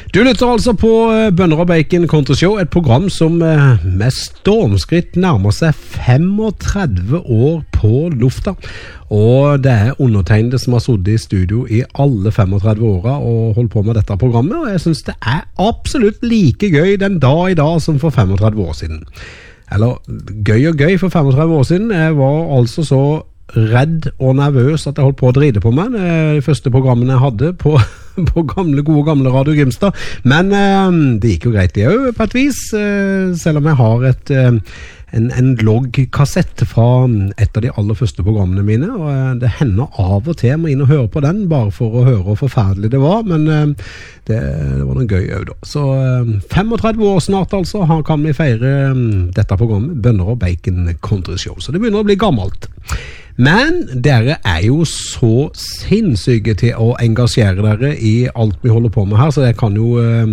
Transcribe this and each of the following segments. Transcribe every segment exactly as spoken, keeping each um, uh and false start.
Du lytter altså på Bønner og Bacon Country Show, et program som med stormskritt nærmer seg femogtredve år på lufta. Og det er undertegnede som har sittet i studio i alle femogtredve åra og holdt på med dette programmet, og jeg synes det er absolutt like gøy den dag i dag som for femogtredve år siden. Eller gøy og gøy for femogtredve år siden. Jeg var altså så redd og nervøs at jeg holdt på å drite på meg de første programmene jeg hadde på, på gamle, gode gamle Radio Grimstad, men eh, det gikk jo greit det jo på et vis, eh, selv om jeg har et, eh, en, en logg-kassett fra et av de aller første programmene mine, og eh, det hender av og til jeg må inn og høre på den, bare for å høre hvor forferdelig det var, men eh, det, det var noe gøy jo da. Så eh, femogtredve år snart altså, her kan vi feire eh, dette programmet, Bønner og Bacon Country Show, så det begynner å bli gammelt. Men dere er jo så sinnssyke til å engasjere dere i alt vi holder på med her, så jeg kan jo,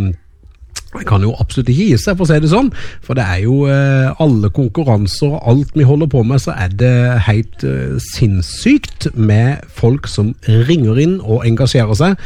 jeg kan jo absolutt ikke gi seg, for å si det sånn. For det er jo alle konkurranser og alt vi holder på med, så er det helt sinnssykt med folk som ringer inn og engasjerer seg.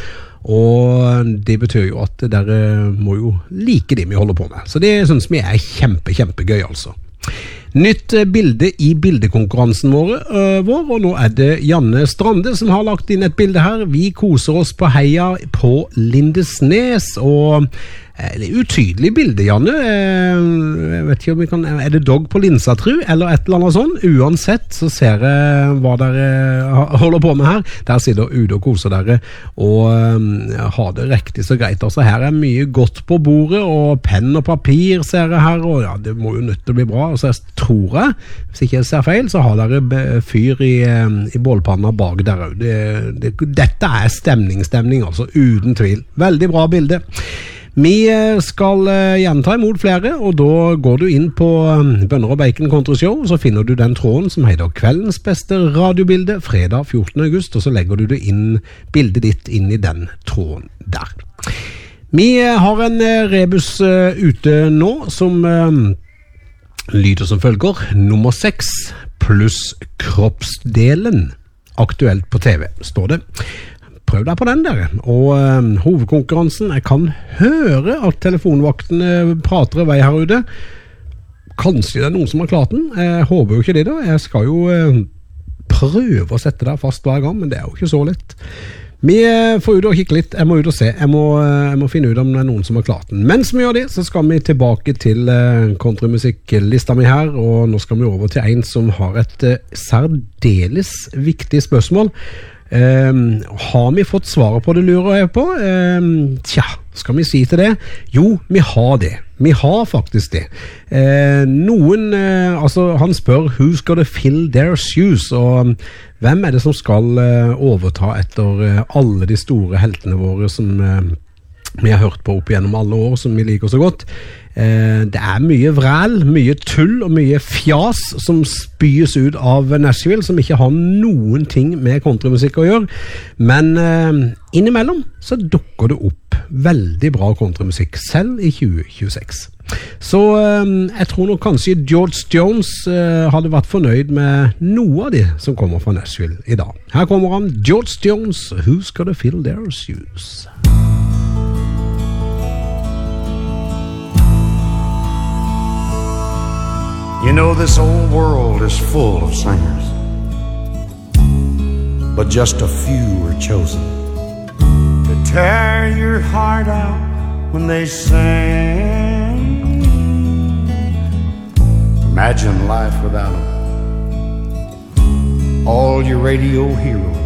Og det betyr jo at dere må jo like det vi holder på med. Så det synes vi er kjempe, kjempegøy altså. Nytt bilde i bildekonkurransen vår, øh, vår, og nå er det Janne Strande som har lagt inn et bilde her. Vi koser oss på heia på Lindesnes, og eh, det er utydelig bilde, Janne. Eh, jeg vet ikke om vi kan, er det dog på linsa, tru, eller et eller annet sånn? Uansett så ser jeg hva dere holder på med her. Der sitter Ude og koser dere, og øh, har det riktig så greit. Altså, her er mye godt på bordet, og penn og papir ser jeg her, og ja, det må jo nødt til å bli bra. Altså, jeg tror jeg, hvis ikke jeg ser feil, så har dere fyr i, i bålpanna bak der også. Det, det, dette er stemningsstemning, altså, uten tvil. Veldig bra bilde. Vi skal gjerne ta imot flere, og da går du inn på Bønner og Bacon Country Show, så finner du den tråden som heter Kveldens beste radiobilde, fredag fjortende august, og så legger du det inn, bildet ditt inn i den tråden der. Vi har en rebus ute nå, som lyder som følger: nummer seks pluss kroppsdelen aktuelt på T V, står det. Prøv deg på den der. Og øh, hovedkonkurransen, jeg kan høre at telefonvaktene prater i vei her ute. Kanskje det er noen som har klart den. Jeg håper jo ikke det da. Jeg skal jo øh, prøve å sette deg fast hver gang, men det er jo ikke så lett. Vi får ut og kikke litt. Jeg må ut og se. Jeg må, jeg må finne ut om det er noen som har klart den. Mens vi gjør det, så skal vi tilbake til countrymusikklista mi her, og nå skal vi over til en som har et særdeles viktig spørsmål. Um, har vi fått svaret på det, lurer jeg på? Um, tja, skal vi si til det? Jo, vi har det. Vi har faktisk det. Uh, noen, uh, altså han spør, who's gonna fill their shoes? Og um, hvem er det som skal uh, overta etter uh, alle de store heltene våre som uh, vi har hørt på opp gjennom alle år, som vi liker så godt? Uh, det er mye vræl, mye tull og mye fjas som spyes ut av Nashville, som ikke har noen ting med countrymusikk å gjøre, men uh, innimellom så dukker det opp veldig bra countrymusikk, selv i tjue tjueseks. Så uh, jeg tror nok kanskje George Jones uh, hadde vært fornøyd med noe av det som kommer fra Nashville i dag. Her kommer han, George Jones, Who's Gonna Fill Their Shoes? You know this old world is full of singers, but just a few are chosen to tear your heart out when they sing. Imagine life without them. All your radio heroes